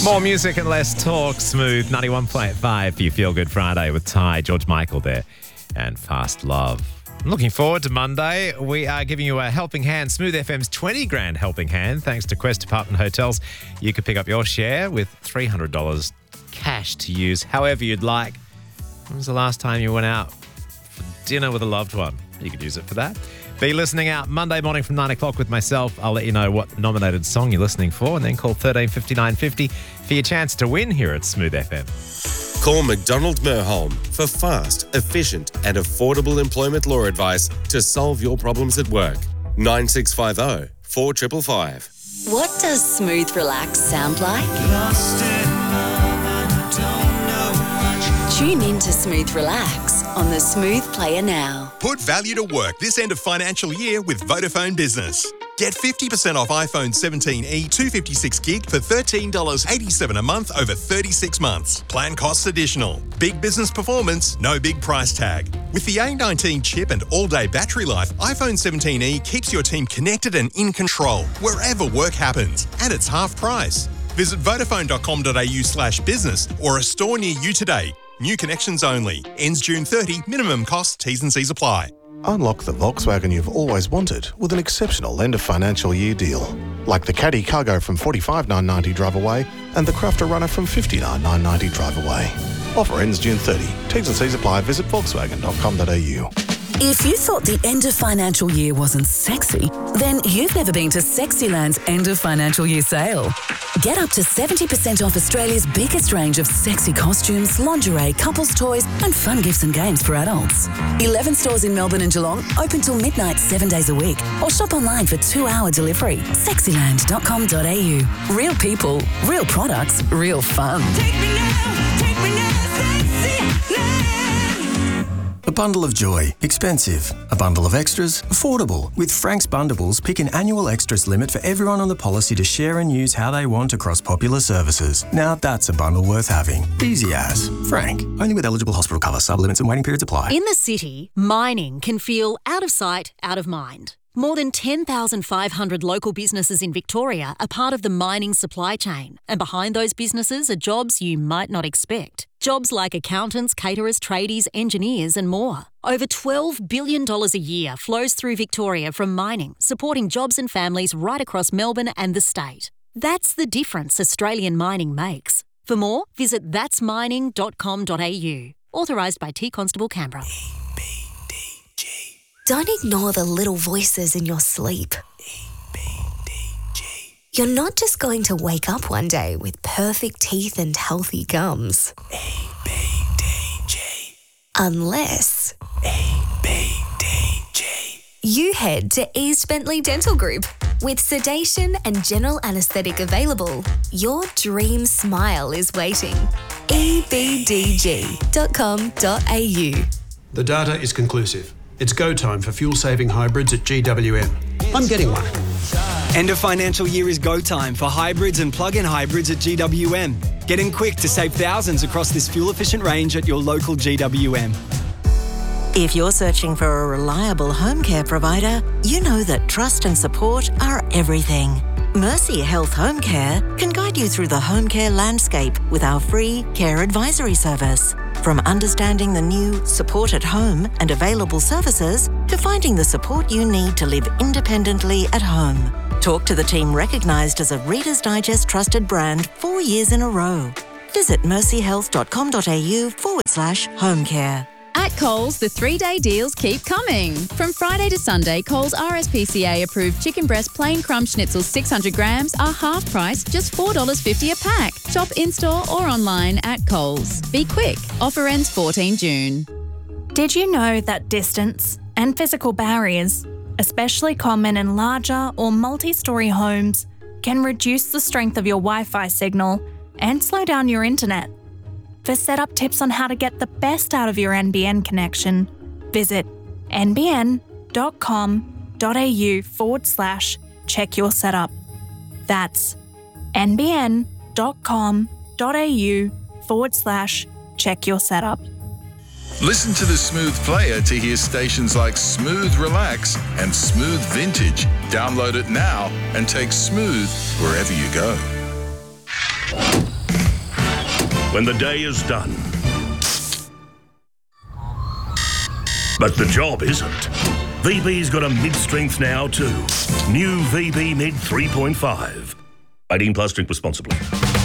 More music and less talk. Smooth 91.5 for your Feel Good Friday with Ty, George Michael there, and Fast Love. I'm looking forward to Monday. We are giving you a helping hand, Smooth FM's 20 grand helping hand, thanks to Quest Apartment Hotels. You could pick up your share with $300 cash to use however you'd like. When was the last time you went out for dinner with a loved one? You could use it for that. Be listening out Monday morning from 9 o'clock with myself. I'll let you know what nominated song you're listening for, and then call 135950 for your chance to win here at Smooth FM. Call McDonald Merholm for fast, efficient and affordable employment law advice to solve your problems at work. 9650 4555. What does Smooth Relax sound like? Tune in to Smooth Relax on the Smooth Player now. Put value to work this end of financial year with Vodafone Business. Get 50% off iPhone 17e 256 gig for $13.87 a month over 36 months. Plan costs additional. Big business performance, no big price tag. With the A19 chip and all-day battery life, iPhone 17e keeps your team connected and in control wherever work happens, and it's half price. Visit vodafone.com.au/business or a store near you today. New connections only. Ends June 30. Minimum cost. T's and C's apply. Unlock the Volkswagen you've always wanted with an exceptional end of financial year deal. Like the Caddy Cargo from $45,990 drive away and the Crafter Runner from $59,990 drive away. Offer ends June 30. T's and C's apply. Visit volkswagen.com.au. If you thought the end of financial year wasn't sexy, then you've never been to Sexyland's end of financial year sale. Get up to 70% off Australia's biggest range of sexy costumes, lingerie, couples toys and fun gifts and games for adults. 11 stores in Melbourne and Geelong, open till midnight 7 days a week, or shop online for 2-hour delivery. Sexyland.com.au. Real people, real products, real fun. Take me now, Sexyland. A bundle of joy, expensive. A bundle of extras, affordable. With Frank's Bundables, pick an annual extras limit for everyone on the policy to share and use how they want across popular services. Now that's a bundle worth having. Easy as. Frank. Only with eligible hospital cover. Sublimits and waiting periods apply. In the city, mining can feel out of sight, out of mind. More than 10,500 local businesses in Victoria are part of the mining supply chain, and behind those businesses are jobs you might not expect. Jobs like accountants, caterers, tradies, engineers and more. Over $12 billion a year flows through Victoria from mining, supporting jobs and families right across Melbourne and the state. That's the difference Australian mining makes. For more, visit that'smining.com.au. Authorised by T Constable Canberra. Don't ignore the little voices in your sleep. You're not just going to wake up one day with perfect teeth and healthy gums. Unless you head to East Bentley Dental Group. With sedation and general anaesthetic available, your dream smile is waiting. ebdg.com.au. The data is conclusive. It's go time for fuel-saving hybrids at GWM. I'm getting one. End of financial year is go time for hybrids and plug-in hybrids at GWM. Get in quick to save thousands across this fuel-efficient range at your local GWM. If you're searching for a reliable home care provider, you know that trust and support are everything. Mercy Health Home Care can guide you through the home care landscape with our free care advisory service. From understanding the new support at home and available services to finding the support you need to live independently at home. Talk to the team recognised as a Reader's Digest trusted brand 4 years in a row. Visit mercyhealth.com.au/home care. At Coles, the 3-day deals keep coming. From Friday to Sunday, Coles RSPCA-approved chicken breast plain crumb schnitzels 600 grams are half price, just $4.50 a pack. Shop in-store or online at Coles. Be quick. Offer ends 14 June. Did you know that distance and physical barriers, especially common in larger or multi-storey homes, can reduce the strength of your Wi-Fi signal and slow down your internet? For setup tips on how to get the best out of your NBN connection, visit nbn.com.au/check your setup. That's nbn.com.au/check your setup. Listen to the Smooth Player to hear stations like Smooth Relax and Smooth Vintage. Download it now and take Smooth wherever you go. when the day is done. But the job isn't. VB's got a mid-strength now too. New VB Mid 3.5. 18 plus, drink responsibly.